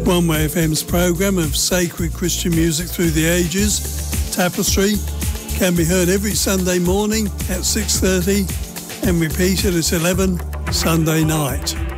One Way FM's programme of sacred Christian music through the ages, Tapestry, can be heard every Sunday morning at 6:30 and repeated at 11 Sunday night.